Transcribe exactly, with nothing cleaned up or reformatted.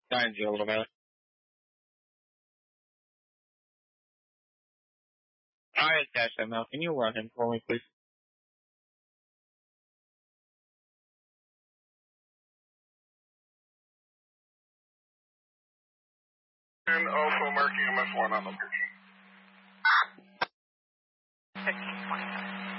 nine zero, little man. Alright, Dash M L, can you run him for me, please? And also marking M S one on location. fifteen twenty-five.